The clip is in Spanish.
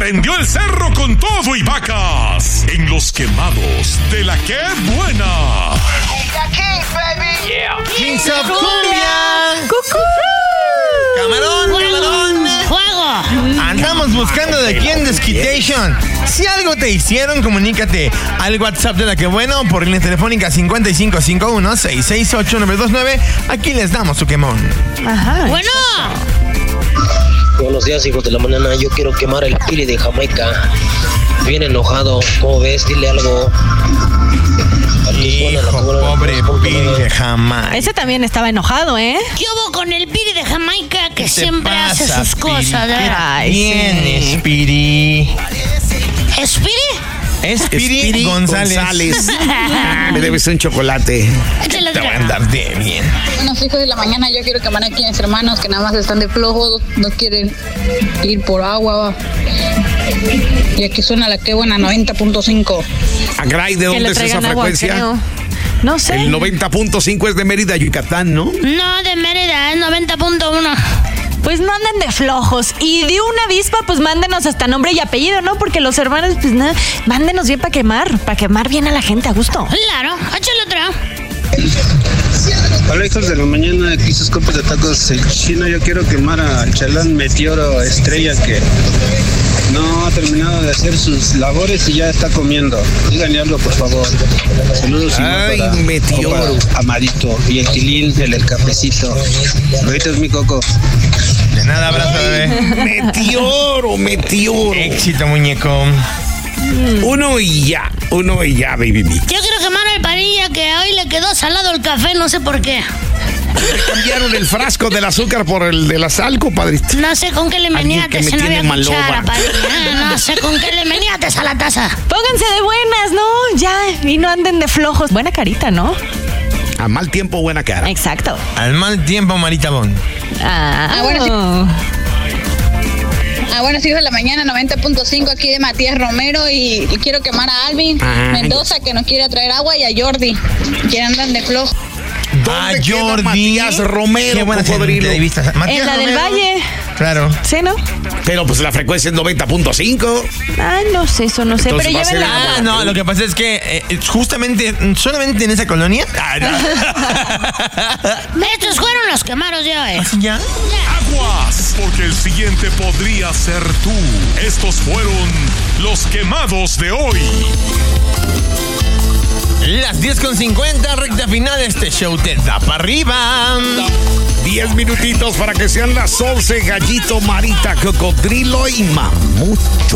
prendió el cerro con todo y vacas en los quemados de la que buena. Yeah. Kings of Cumbia. ¡Cucú! Camarón. ¡Fuego! Andamos buscando de quién Desquitation. Si algo te hicieron, comunícate al WhatsApp de La Que Buena o por línea telefónica 5551-668-929. Aquí les damos su quemón. Ajá. Bueno. Buenos días, hijos de la mañana. Yo quiero quemar el Piri de Jamaica. Bien enojado. ¿Cómo ves? Dile algo. Hijo, pobre Piri de Jamaica. Ese también estaba enojado, ¿eh? ¿Qué hubo con el Piri de Jamaica que ¿Qué te siempre hace pasa, sus Piri? cosas? Ay, ¿Quién sí. es Piri? ¿Es Piri? Es Piri González. Me debes un chocolate. Échale Te voy a otra. andar de bien. Buenos hijos de la mañana, yo quiero quemar aquí a mis hermanos que nada más están de flojos, no quieren ir por agua. Y aquí suena La Que Buena 90.5. Agray, ¿de Que dónde le es esa traigan agua, frecuencia? creo. No sé. El 90.5 es de Mérida, Yucatán, ¿no? No, de Mérida, es 90.1. Pues no anden de flojos. Y de una avispa, pues mándenos hasta nombre y apellido, ¿no? Porque los hermanos, pues nada, mándenos bien para quemar bien a la gente a gusto. Claro, échale otra. Hola, hijos de la mañana, aquí sus copas de tacos el chino. Yo quiero quemar al chalán Meteoro Estrella que no ha terminado de hacer sus labores y ya está comiendo. Díganle algo, por favor. Saludos. Ay, para Meteoro. Opa, Amadito y el Tilín, el cafecito. Ahorita es mi coco. De nada, abrazo, bebé. Meteoro. Éxito, muñeco. Uno y ya, baby. Yo quiero quemar al Parilla que hoy le quedó salado el café, no sé por qué. Le cambiaron el frasco del azúcar por el de la sal, compadrito. No sé con qué le Alguien meneates, que me si no había tiene cuchara, maloba. Parilla. No sé con qué le meneates a la taza. Pónganse de buenas, ¿no? Ya, y no anden de flojos. Buena carita, ¿no? A mal tiempo, buena cara. Exacto. Al mal tiempo, Marita Bon. bueno, sí. Buenos hijos de la mañana, 90.5 aquí de Matías Romero y quiero quemar a Alvin Mendoza que nos quiere traer agua y a Jordi que andan de flojo. ¿Dónde queda Jordi Matías Romero, Qué buena cocodrilo? entrevista. Matías En la del Romero. Valle. Claro. ¿Sí, no? Pero pues la frecuencia es 90.5. Ah, no sé, eso no sé. Entonces Pero va a ser llévenla. Ah, no, lo que pasa es que solamente en esa colonia. Estos fueron los quemaros de hoy. ¿Así ya? Aguas, porque el siguiente podría ser tú. Estos fueron los quemados de hoy. Las 10:50, recta final, este show te da para arriba. 10 minutitos para que sean las 11, Gallito, Marita, Cocodrilo y Mamucho.